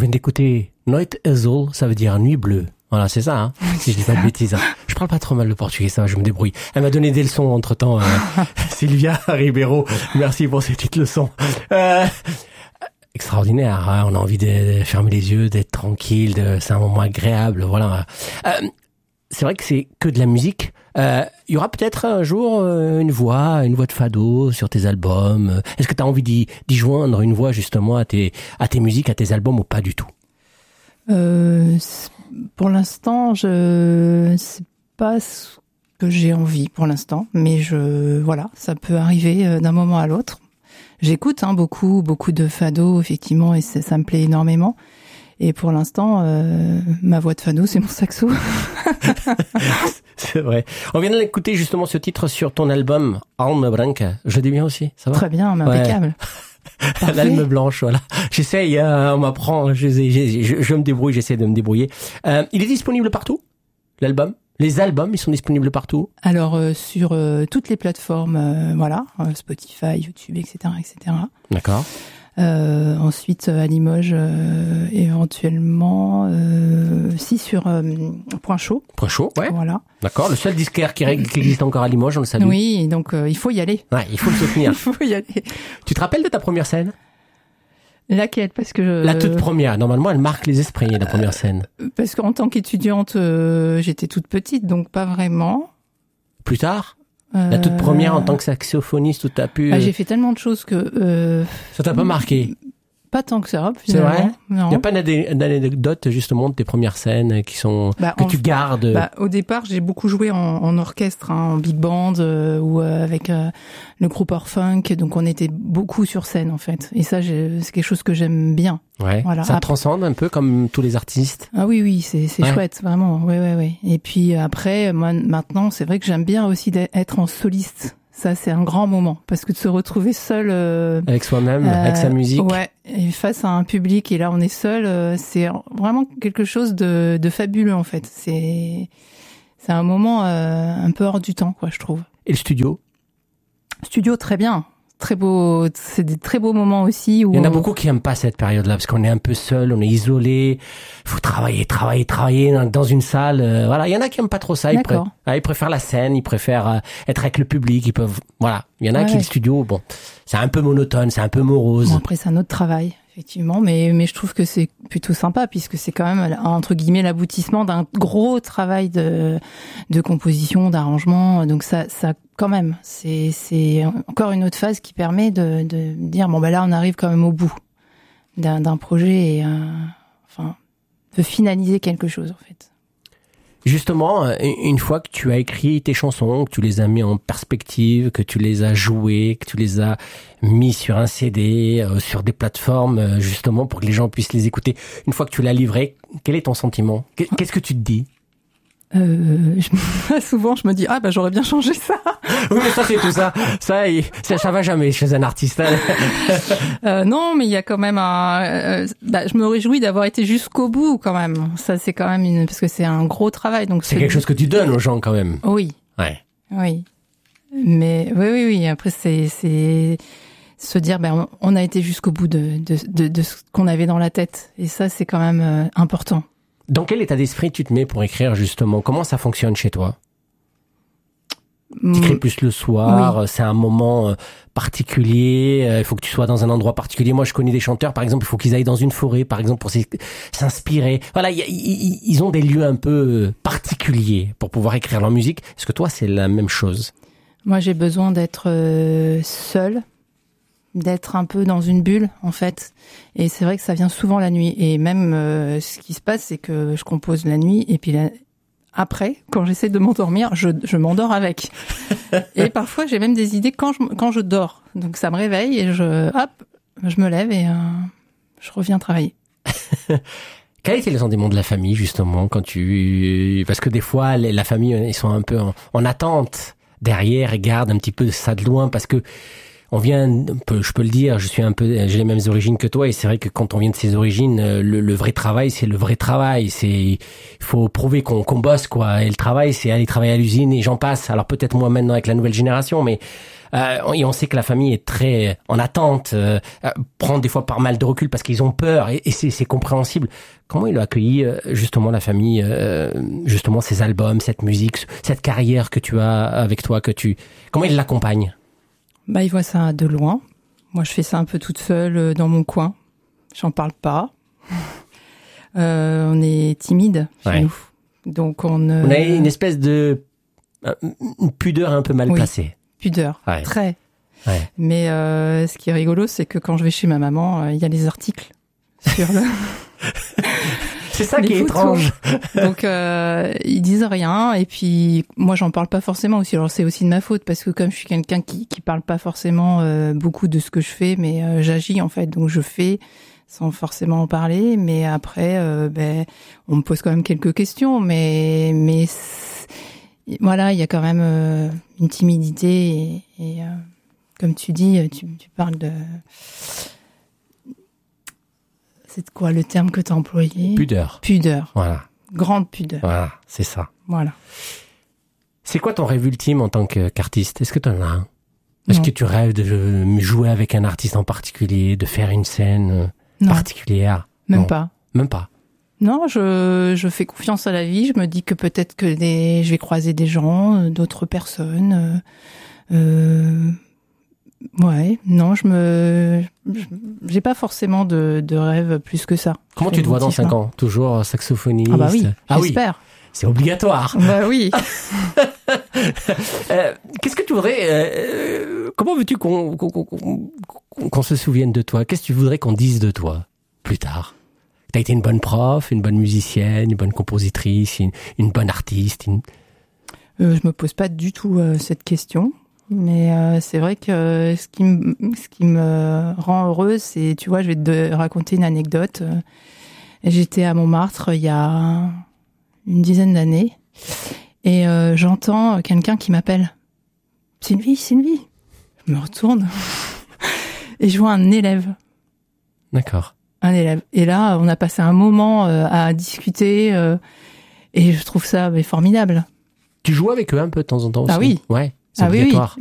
vient d'écouter Noite Azul, ça veut dire nuit bleue. Voilà, c'est ça, hein, si je dis pas de bêtises. Je parle pas trop mal le portugais, ça va, je me débrouille. Elle m'a donné des leçons entre-temps, Sylvia Ribeiro. Merci pour ces petites leçons. Extraordinaire, hein, on a envie de fermer les yeux, d'être tranquille, c'est un moment agréable, voilà. C'est vrai que c'est que de la musique. Il y aura peut-être un jour une voix de fado sur tes albums. Est-ce que tu as envie d'y joindre une voix justement à tes musiques, à tes albums ou pas du tout? Pour l'instant, c'est pas ce que j'ai envie pour l'instant, mais voilà, ça peut arriver d'un moment à l'autre. J'écoute beaucoup de fado effectivement et ça me plaît énormément. Et pour l'instant, ma voix de fado, c'est mon saxo. C'est vrai. On vient de l'écouter justement ce titre sur ton album Alma Branca. Je le dis bien aussi, ça va? Très bien, impeccable. Ouais. L'alme blanche, voilà. J'essaye, on m'apprend, je me débrouille, j'essaie de me débrouiller. Il est disponible partout, l'album? Les albums, ils sont disponibles partout? Alors, sur toutes les plateformes, voilà, Spotify, YouTube, etc., etc. D'accord. Ensuite à Limoges éventuellement si sur Point Chaud. Point Chaud, ouais. Voilà. D'accord, le seul disquaire qui existe encore à Limoges, on le salue. Oui, donc il faut y aller. Ouais, il faut le soutenir. Il faut y aller. Tu te rappelles de ta première scène? Laquelle? Parce que la toute première, normalement elle marque les esprits, la première scène. Parce qu'en tant qu'étudiante, j'étais toute petite, donc pas vraiment. Plus tard? La toute première en tant que saxophoniste où t'as pu... j'ai fait tellement de choses que... Ça t'a pas marqué? Pas tant que ça, finalement. C'est vrai? Non. Il n'y a pas d'anecdote justement de tes premières scènes qui sont que tu gardes? Au départ, j'ai beaucoup joué en orchestre, en big band ou avec le groupe Orfunk, donc on était beaucoup sur scène en fait. Et ça, c'est quelque chose que j'aime bien. Ouais. Voilà. Ça transcende un peu comme tous les artistes. Ah oui, c'est chouette, vraiment. Ouais. Et puis après, moi maintenant, c'est vrai que j'aime bien aussi être en soliste. Ça, c'est un grand moment, parce que de se retrouver seul... avec soi-même, avec sa musique. Ouais, et face à un public, et là, on est seul, c'est vraiment quelque chose de fabuleux, en fait. C'est un moment un peu hors du temps, quoi, je trouve. Et le studio? Studio, très bien. Très beau, c'est des très beaux moments aussi. Où il y en a beaucoup qui aiment pas cette période-là, parce qu'on est un peu seul, on est isolé, faut travailler dans une salle, voilà. Il y en a qui aiment pas trop ça, ils préfèrent la scène, ils préfèrent être avec le public, ils peuvent, voilà. Il y en a qui le studio, bon, c'est un peu monotone, c'est un peu morose. Bon, après c'est un autre travail, effectivement, mais je trouve que c'est plutôt sympa, puisque c'est quand même, entre guillemets, l'aboutissement d'un gros travail de composition, d'arrangement, donc ça quand même, c'est encore une autre phase qui permet de dire bon là on arrive quand même au bout d'un projet et de finaliser quelque chose en fait. Justement, une fois que tu as écrit tes chansons, que tu les as mis en perspective, que tu les as jouées, que tu les as mis sur un CD, sur des plateformes justement pour que les gens puissent les écouter, une fois que tu l'as livré, quel est ton sentiment? Qu'est-ce que tu te dis? Souvent je me dis j'aurais bien changé ça. Oui, mais ça c'est tout ça. Ça va jamais chez un artiste. Non, mais il y a quand même je me réjouis d'avoir été jusqu'au bout quand même. Ça c'est quand même parce que c'est un gros travail. Donc c'est quelque chose que tu donnes aux gens quand même. Oui. Ouais. Oui. Mais oui. Après c'est se dire on a été jusqu'au bout de ce qu'on avait dans la tête et ça c'est quand même important. Dans quel état d'esprit tu te mets pour écrire justement? Comment ça fonctionne chez toi? Tu écris plus le soir, oui. C'est un moment particulier, il faut que tu sois dans un endroit particulier. Moi, je connais des chanteurs, par exemple, il faut qu'ils aillent dans une forêt, par exemple, pour s'inspirer. Voilà, ils ont des lieux un peu particuliers pour pouvoir écrire leur musique. Est-ce que toi, c'est la même chose? Moi, j'ai besoin d'être seule, d'être un peu dans une bulle, en fait. Et c'est vrai que ça vient souvent la nuit. Et même, ce qui se passe, c'est que je compose la nuit, et puis après, quand j'essaie de m'endormir, je m'endors avec. Et parfois, j'ai même des idées quand je dors. Donc, ça me réveille et je me lève et je reviens travailler. Quel était le sentiment de la famille, justement, parce que des fois, la famille, ils sont un peu en attente derrière et gardent un petit peu ça de loin parce que je peux le dire, j'ai les mêmes origines que toi, et c'est vrai que quand on vient de ces origines, le vrai travail, c'est le vrai travail. Il faut prouver qu'on bosse, quoi. Et le travail, c'est aller travailler à l'usine, et j'en passe. Alors peut-être moi maintenant avec la nouvelle génération, mais et on sait que la famille est très en attente, prend des fois par mal de recul parce qu'ils ont peur, et c'est compréhensible. Comment il a accueilli justement la famille, justement ces albums, cette musique, cette carrière que tu as avec toi, comment il l'accompagne? Il voit ça de loin. Moi, je fais ça un peu toute seule dans mon coin. J'en parle pas. On est timide chez nous. Donc on a une espèce de une pudeur un peu mal placée. Pudeur, très. Ouais. Mais ce qui est rigolo, c'est que quand je vais chez ma maman, il y a les articles sur le... C'est ça qui est étrange. Donc ils disent rien, et puis moi j'en parle pas forcément aussi. Alors c'est aussi de ma faute, parce que comme je suis quelqu'un qui parle pas forcément beaucoup de ce que je fais, mais j'agis en fait, donc je fais sans forcément en parler. Mais après on me pose quand même quelques questions, mais voilà, il y a quand même une timidité, et comme tu dis, tu parles de... C'est quoi le terme que tu as employé? Pudeur. Pudeur. Voilà. Grande pudeur. Voilà, c'est ça. Voilà. C'est quoi ton rêve ultime en tant qu'artiste? Est-ce que tu en as un? Est-ce que tu rêves de jouer avec un artiste en particulier, de faire une scène particulière? Même pas. Même pas. Non, je fais confiance à la vie. Je me dis que peut-être que je vais croiser des gens, d'autres personnes. Ouais, non, j'ai pas forcément de rêve plus que ça. Comment tu te vois dans 5 ans? Toujours saxophoniste? Ah bah oui, j'espère. Oui. C'est obligatoire. Bah oui. Qu'est-ce que tu voudrais... comment veux-tu qu'on se souvienne de toi? Qu'est-ce que tu voudrais qu'on dise de toi plus tard? T'as été une bonne prof, une bonne musicienne, une bonne compositrice, une bonne artiste. Je me pose pas du tout cette question. Mais c'est vrai que ce qui me rend heureuse, c'est, tu vois, je vais te raconter une anecdote. J'étais à Montmartre il y a une dizaine d'années, et j'entends quelqu'un qui m'appelle. Sylvie. Je me retourne et je vois un élève. D'accord. Un élève. Et là, on a passé un moment à discuter, et je trouve ça formidable. Tu joues avec eux un peu de temps en temps aussi? Ah oui. Ouais. C'est obligatoire.